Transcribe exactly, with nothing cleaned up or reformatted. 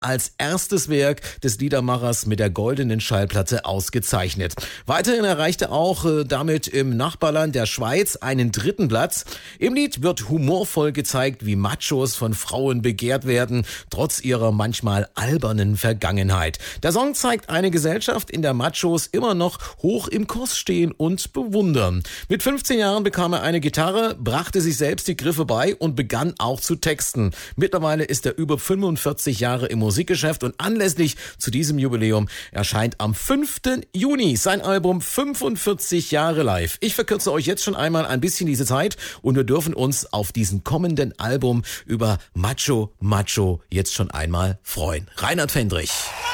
als erstes Werk des Liedermachers mit der goldenen Schallplatte ausgezeichnet. Weiterhin erreichte auch äh, damit im Nachbarland der Schweiz einen dritten Platz. Im Lied wird humorvoll gezeigt, wie Machos von Frauen begehrt werden, trotz ihrer manchmal albernen Vergangenheit. Der Song zeigt eine Gesellschaft, in der Machos immer noch hoch im Kurs stehen und bewundern. Mit fünfzehn Jahren bekam er eine Gitarre, brachte sich selbst die Griffe bei und begann auch zu texten. Mittlerweile ist er über fünfundvierzig Jahre im Musikgeschäft und anlässlich zu diesem Jubiläum erscheint am fünften Juni sein Album fünfundvierzig Jahre live. Ich verkürze euch jetzt schon einmal ein bisschen diese Zeit und wir dürfen uns auf diesen kommenden Album über Macho Macho jetzt schon einmal freuen. Reinhard Fendrich.